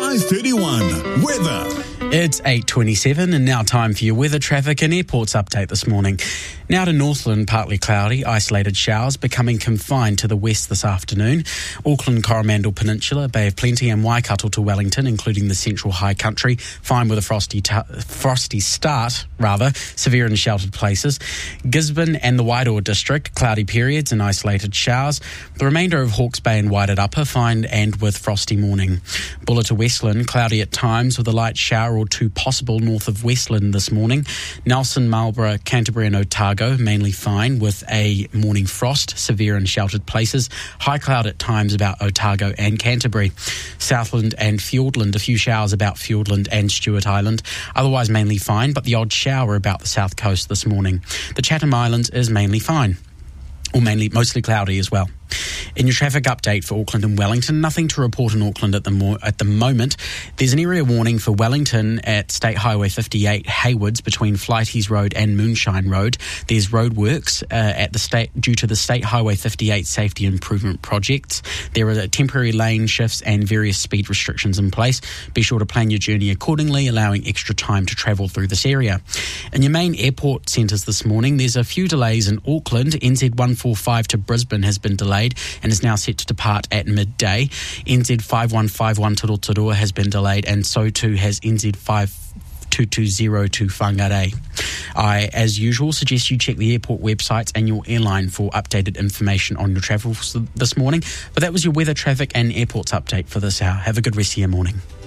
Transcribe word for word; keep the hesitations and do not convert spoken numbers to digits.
Sky thirty-one. Weather. It's eight twenty-seven and now time for your weather, traffic and airports update this morning. Now to Northland, partly cloudy, isolated showers becoming confined to the west this afternoon. Auckland, Coromandel Peninsula, Bay of Plenty and Waikato to Wellington, including the central high country, fine with a frosty t- frosty start, rather, severe in sheltered places. Gisborne and the Wairoa district, cloudy periods and isolated showers. The remainder of Hawke's Bay and Waited Upper, fine and with frosty morning. Buller to Westland, cloudy at times with a light shower or two possible north of Westland this morning. Nelson, Marlborough, Canterbury and Otago, mainly fine with a morning frost, severe in sheltered places. High cloud at times about Otago and Canterbury. Southland and Fiordland, a few showers about Fiordland and Stewart Island. Otherwise mainly fine, but the odd shower about the south coast this morning. The Chatham Islands is mainly fine, or mainly mostly cloudy as well. In your traffic update for Auckland and Wellington, nothing to report in Auckland at the mo- at the moment. There's an area warning for Wellington at State Highway fifty-eight Haywoods between Flighties Road and Moonshine Road. There's roadworks uh, at the state due to the State Highway fifty-eight safety improvement projects. There are temporary lane shifts and various speed restrictions in place. Be sure to plan your journey accordingly, allowing extra time to travel through this area. In your main airport centres this morning, there's a few delays in Auckland. N Z one forty-five to Brisbane has been delayed and is now set to depart at midday. N Z five one five one to Rotorua has been delayed, and so too has N Z five two two zero to Whangarei. I, as usual, suggest you check the airport websites and your airline for updated information on your travels this morning. But that was your weather, traffic and airports update for this hour. Have a good rest of your morning.